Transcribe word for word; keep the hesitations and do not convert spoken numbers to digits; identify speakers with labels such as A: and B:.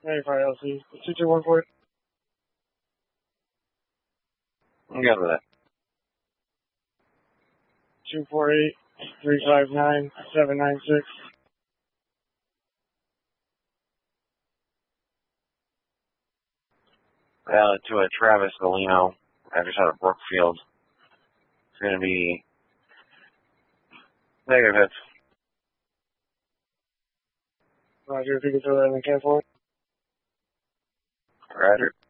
A: ninety-five L C. two two one four.
B: I'm good with it.
A: two four eight, three five nine, seven nine six.
B: Valid to a Travis Galino, address out of Brookfield. It's going to be negative hits.
A: Roger, if you could throw that in the can for it.
B: Roger.